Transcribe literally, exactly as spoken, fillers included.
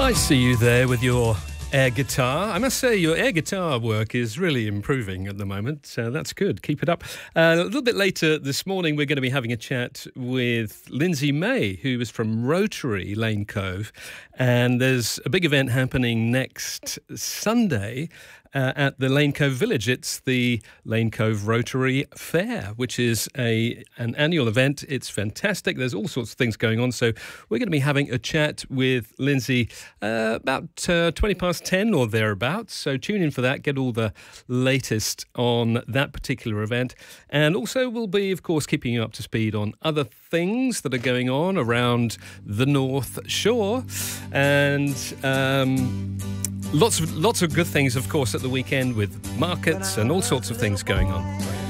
I see you there with your air guitar. I must say your air guitar work is really improving at the moment, so that's good. Keep it up. Uh, a little bit later this morning, we're going to be having a chat with Lindsay May, who is from Rotary Lane Cove, and there's a big event happening next Sunday Uh, at the Lane Cove Village. It's the Lane Cove Rotary Fair, which is a an annual event. It's fantastic. There's all sorts of things going on. So we're going to be having a chat with Lindsay uh, about uh, twenty past ten or thereabouts. So tune in for that. Get all the latest on that particular event. And also we'll be, of course, keeping you up to speed on other things that are going on around the North Shore. And Um, Lots of lots of good things, of course, at the weekend with markets and all sorts of things going on.